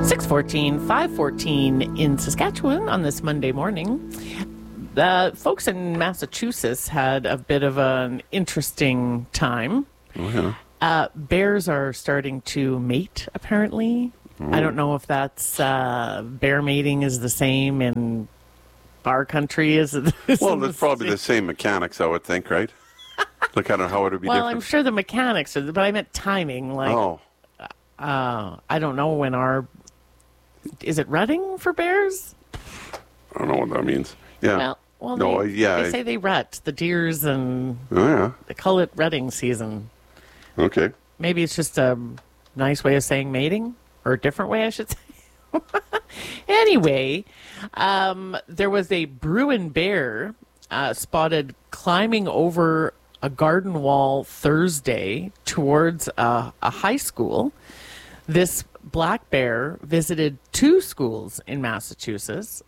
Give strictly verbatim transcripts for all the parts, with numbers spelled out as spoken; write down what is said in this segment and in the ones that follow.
six fourteen, five fourteen in Saskatchewan on this Monday morning. The folks in Massachusetts had a bit of an interesting time. Oh, yeah. Uh, bears are starting to mate, apparently. Mm. I don't know if that's uh, bear mating is the same in our country as it is. Well, it's probably the same mechanics, I would think, right? Look, I don't know how it would be well, different. I'm sure the mechanics, are, but I meant timing. Like, oh. uh, I don't know when our... Is it rutting for bears? I don't know what that means. Yeah. Well, well no, they, yeah, they I, say they rut, the deers, and oh, yeah. they call it rutting season. Okay. Maybe it's just a nice way of saying mating, or a different way, I should say. Anyway, um, there was a Bruin bear uh, spotted climbing over a garden wall Thursday towards uh, a high school. This black bear visited two schools in Massachusetts.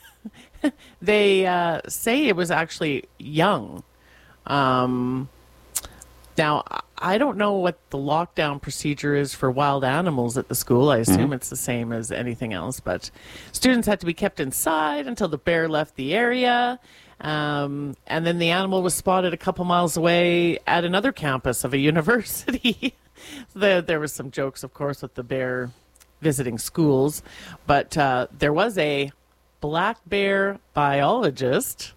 They uh, say it was actually young. Um, now, I don't know what the lockdown procedure is for wild animals at the school. I assume mm-hmm. it's the same as anything else, but students had to be kept inside until the bear left the area. Um, and then the animal was spotted a couple miles away at another campus of a university. the, there was some jokes, of course, with the bear visiting schools, but uh, there was a black bear biologist.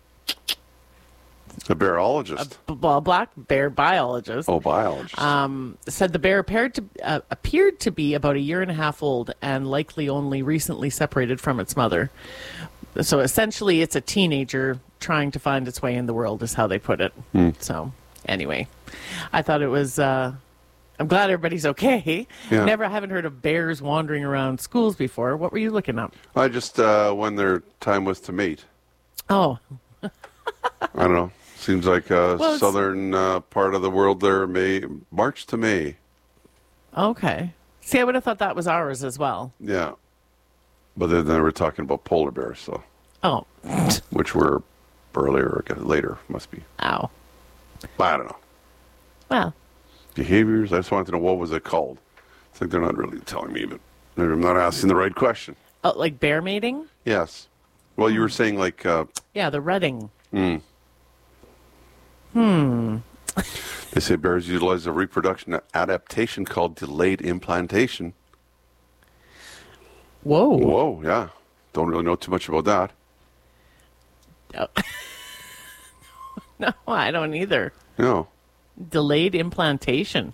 A bearologist. A b- b- black bear biologist. Oh, biologist. Um, said the bear appeared to uh, appeared to be about a year and a half old and likely only recently separated from its mother. So essentially, it's a teenager trying to find its way in the world, is how they put it. Mm. So anyway, I thought it was. Uh, I'm glad everybody's okay. Yeah. Never, I haven't heard of bears wandering around schools before. What were you looking up? I just uh, when their time was to mate. Oh. I don't know. Seems like a well, southern uh, part of the world there, May March to May. Okay. See, I would have thought that was ours as well. Yeah. But then they were talking about polar bears, so. Oh. Which were earlier or later, must be. Ow. I don't know. Well. Behaviors, I just wanted to know what was it called. It's like they're not really telling me, but I'm not asking the right question. Oh, like bear mating? Yes. Well, you were saying like... Uh, yeah, the rutting. Hmm. Hmm. They say bears utilize a reproduction adaptation called delayed implantation. Whoa. Whoa, yeah. Don't really know too much about that. Oh. No, I don't either. No. Delayed implantation.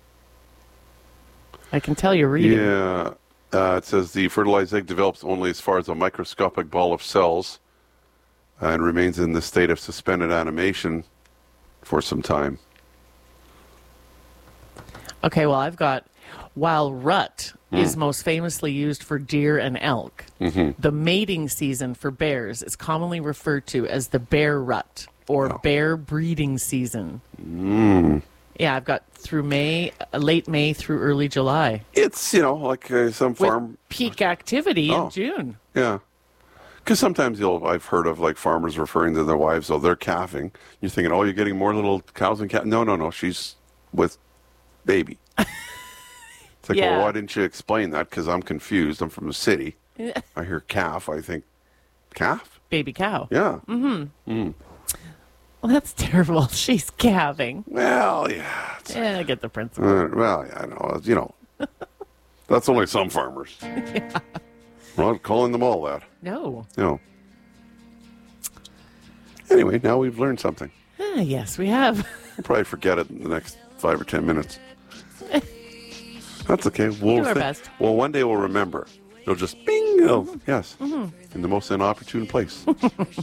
I can tell you're reading. Yeah. Uh, it says the fertilized egg develops only as far as a microscopic ball of cells uh, and remains in the state of suspended animation for some time. Okay, well, I've got, while rut mm. is most famously used for deer and elk, mm-hmm. the mating season for bears is commonly referred to as the bear rut or oh. bear breeding season. Mm. Yeah, I've got through May, uh, late May through early July. It's, you know, like uh, some farm... With peak activity oh. in June. Yeah. Because sometimes you'll, I've heard of like farmers referring to their wives, oh, they're calving. You're thinking, oh, you're getting more little cows and calves. No, no, no. She's with baby. It's like, yeah. well, why didn't you explain that? Because I'm confused. I'm from the city. I hear calf. I think, calf? Baby cow. Yeah. Mm-hmm. Mm. Well, that's terrible. She's calving. Well, yeah. Yeah, I get the principle. Uh, well, yeah, I know. You know, that's only some farmers. Yeah. I'm not calling them all that. No. No. Anyway, now we've learned something. Ah, yes, we have. We'll probably forget it in the next five or ten minutes. That's okay. We'll do our thi- best. Well, one day we'll remember. It'll just bing. Oh, mm-hmm. yes. Mm-hmm. In the most inopportune place.